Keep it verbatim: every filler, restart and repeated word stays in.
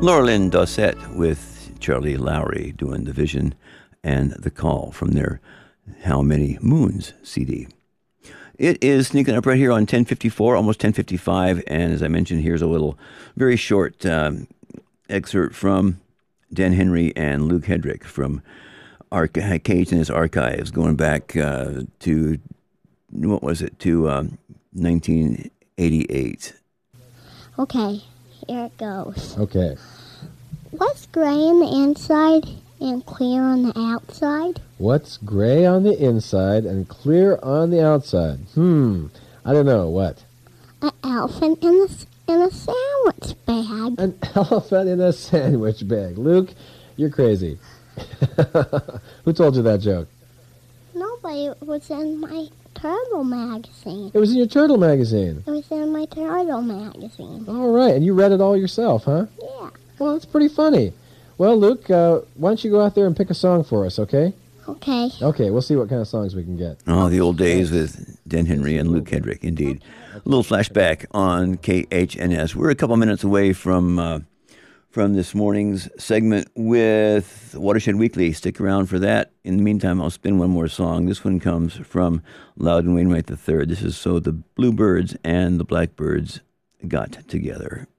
Laura Lynn Dossett with Charlie Lowry doing The Vision and The Call from their How Many Moons C D. It is sneaking up right here on ten fifty-four, almost ten fifty-five, and as I mentioned, here's a little very short um, excerpt from Dan Henry and Luke Hedrick from Arch- Cage in his Archives, going back uh, to, what was it, to um, nineteen eighty-eight. Okay, here it goes. Okay. What's gray on the inside and clear on the outside? What's gray on the inside and clear on the outside? Hmm, I don't know. What? An elephant in a, in a sandwich bag. An elephant in a sandwich bag. Luke, you're crazy. Who told you that joke? Nobody. It was in my turtle magazine. It was in your turtle magazine. It was in my turtle magazine. All right, and you read it all yourself, huh? Yeah. Well, that's pretty funny. Well, Luke, uh, why don't you go out there and pick a song for us, okay? Okay. Okay, we'll see what kind of songs we can get. Oh, the old days with Dan Henry and Luke Hedrick, indeed. A little flashback on K H N S. We're a couple minutes away from uh, from this morning's segment with Watershed Weekly. Stick around for that. In the meantime, I'll spin one more song. This one comes from Loudon Wainwright the third. This is So the Bluebirds and the Blackbirds Got Together.